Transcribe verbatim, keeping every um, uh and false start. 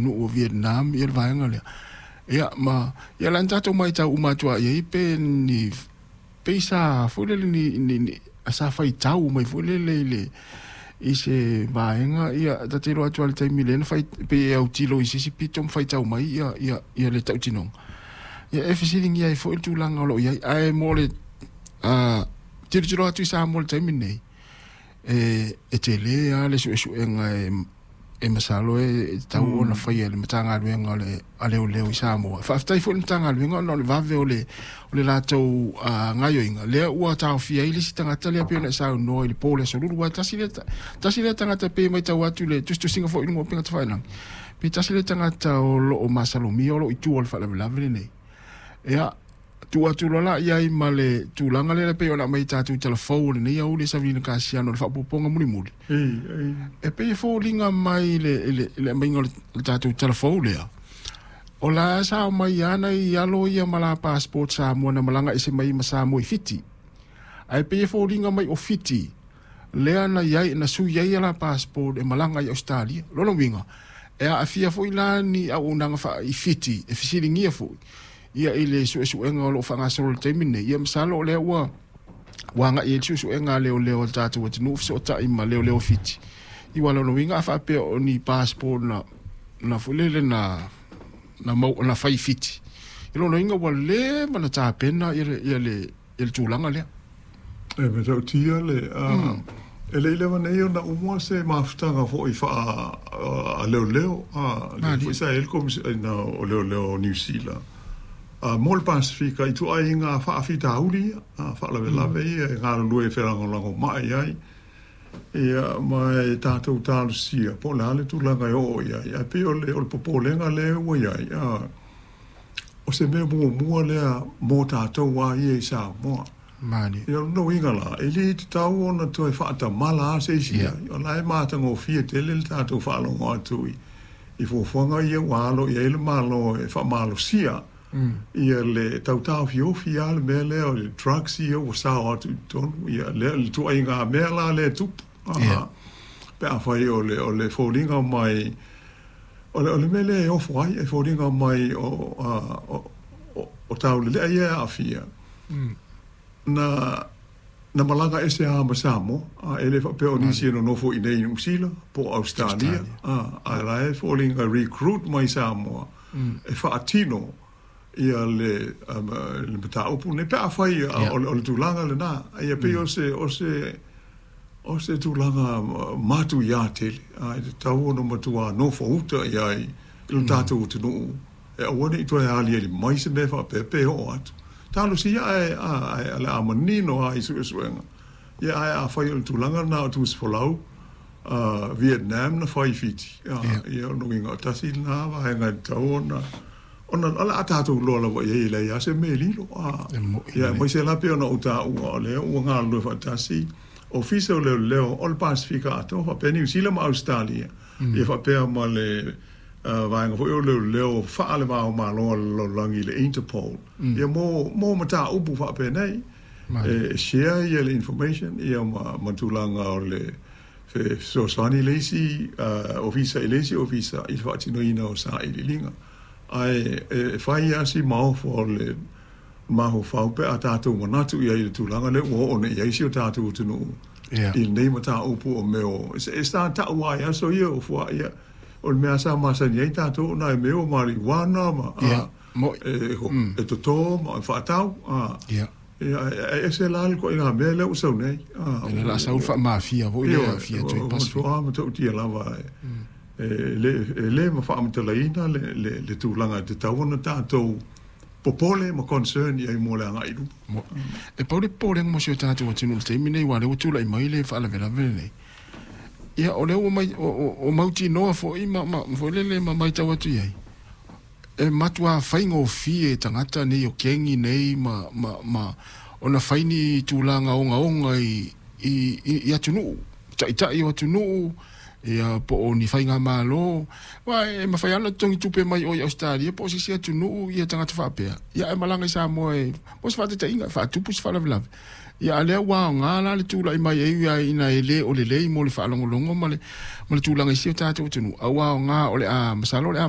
tunu o Vietnam ia vaenga le ia ma ia lan tato mai tau umatua ia pe ni peisa fulele ni ni asa fai tau mai fulele le i se vaenga ia tatero atu al taimi le fai pe au tilo i sisi pitom fai tau mai ia ia ia le tau tinong ia e fisiling ia i fo tu langa lo ia ai mole a tiro tiro atu sa mole taimi nei e e te le a le su su enga e e masalo e tau mm. ona fai le matanga luenga le ale o leo i Samoa fa ftai fo le matanga luenga no le vave o le o le latou a ngaio inga le ua tau fia ili si tangata le apio na sa no le pole so lulu wa tasi le tasi le tangata pe mai tau atu le tustu singa fo ingo pinga tfainang pe tasi le tangata o lo o masalo mi o lo i tu o le fa le lave nei ea tu atu lola ia i male tu langa le pe ona mai tatu telefone nei au le savina kasiano le fa poponga muli muli e pe fo linga mai le le le mai ngol tatu telefone le o la sa mai ana i alo ia mala passport sa mo na malanga ise mai masa mo fiti ai pe fo linga mai o fiti le ana ia na su ia la passport e malanga i Australia lolo winga e a fia fo ilani au unanga fa i fiti e fisilingia fo ia ile su su enga lo fanga so le temine ia msalo le wa wanga ia su su enga le le o tatu wat no so ta i ma le le fiti i wala no winga fa pe ni passport na na fulele na na mo na fai fiti i lo no inga wale mana ta pena ia ia le il tulanga le e me tau tia le a e le le wana ia na umwa se maftanga fo i fa a leo leo a le sa el kom na o leo leo New Zealand a mol Pasifika i tu ai nga fa afita uli a fa la la ve nga lu e fera ngo ngo mai ai e mai tato tal sia po la le tu la nga o ia ia pe o le o popo le nga le o ia ia o se me mo mo le mo tato wa ia sa mo mani ia no inga la e le tau ona tu e fa ta mala se sia o la e mata ngo fie te le tato fa lo ngo tu i fo fonga ia wa lo ia le malo e fa malo sia Mm. ia le tau tau fio fia le mele o le drugs ia o sa o tu ton ia le tu ai nga mela le tu ah pe a fai o le o le folinga mai o le o le mele o fai e folinga mai o o o tau le ia a fia na na malanga ese a masamo a ele fa pe oni si no fo ine in usila po Australia ah a la e folinga recruit mai samo e fa atino ia le um, le mata opu ne pa fai yeah. o le tulanga le na ia pe o se o se o se tulanga matu ya te ai tau no matu no fo uta ia i le tatu tu no e o ne to ia ali mai se me fa pe pe o atu talo si ai ai ala amanino ai su suenga ia ai a fai o tulanga na tu se folau uh, Vietnam na fai fiti ia no inga tasi na va nga tau na ona ala atatu lo la wa ye le ya se melilo ah ya mo se la pe ona uta u le u nga lo fantasi officio le le ol Pasifika to fa pe New Zealand ma Australia e fa pe ma le va nga fo le le fa ale va ma lo lo langi le Interpol ya mo mo mata u bu fa pe nei e share ye le information ya ma matulanga le fe so sani lesi officio lesi officio il fa tino ino sa ilinga ai e fai asi mau for le maho fau pe atatu manatu ia i tu langa le o ona ia si o tatu tu no il nei mata upu o meo e sta ta wa ia so ia o fo ia o me asa ma sa nei tatu na meo marijuana ma mo e e to to ma fa tau ah ia e se la ko ina me le o so nei ah la sa fa mafia vo ia fia tu pas so am to ti la va le le ma fa am te laina le le le tu langa te tauna tato popole ma concern ia mo le nga idu e pole pole mo se tato o tinu te mine wa le o tu la mai le fa la vela vele ia o le o mai o mauti no fo i ma fo le le ma mai tawa tu ia e matua faingo fie tangata nei o kengi nei ma ma ma ona faini tu langa onga onga i i i atunu tai tai o atunu ia po o ni fainga malo wa e ma fai ana tongi tupe mai o Australia po si sia tunu ia tanga te fapea ia e malanga sa mo e po se fate tainga fa tupu se fala vla ia le wa nga la le tula mai e ia ina ele o le le mo le fa longo longo male mo le tula ngai sia tatu tunu a wa nga o le a masalo le